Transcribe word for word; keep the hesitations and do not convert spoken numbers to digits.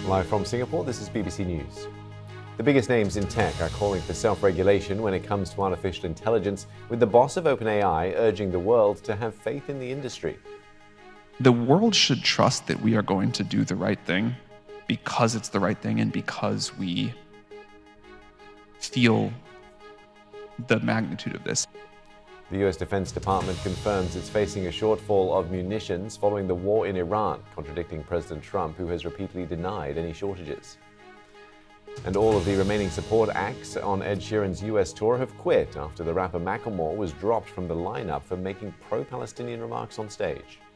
Live from Singapore, this is B B C News. The biggest names in tech are calling for self-regulation when it comes to artificial intelligence, with the boss of OpenAI urging the world to have faith in the industry. The world should trust that we are going to do the right thing because it's the right thing and because we feel the magnitude of this. The U S Defense Department confirms it's facing a shortfall of munitions following the war in Iran, contradicting President Trump, who has repeatedly denied any shortages. And all of the remaining support acts on Ed Sheeran's U S tour have quit after the rapper Macklemore was dropped from the lineup for making pro-Palestinian remarks on stage.